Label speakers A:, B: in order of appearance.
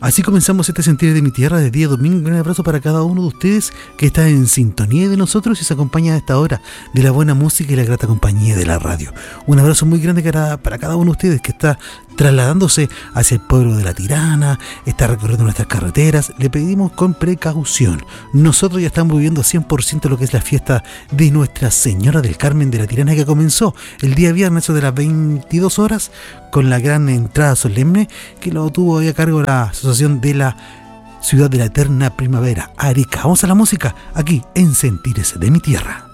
A: Así comenzamos este Sentir de mi Tierra de día domingo. Un gran abrazo para cada uno de ustedes que está en sintonía de nosotros y se acompaña a esta hora de la buena música y la grata compañía de la radio. Un abrazo muy grande para cada uno de ustedes que está trasladándose hacia el pueblo de La Tirana, está recorriendo nuestras carreteras. Le pedimos con precaución. Nosotros ya estamos viviendo 100% lo que es la fiesta de Nuestra Señora del Carmen de La Tirana, que comenzó el día viernes de las 22 horas con la gran entrada solemne que lo tuvo ahí a cargo la Asociación de la Ciudad de la Eterna Primavera, Arica. Vamos a la música aquí en Sentires de mi Tierra.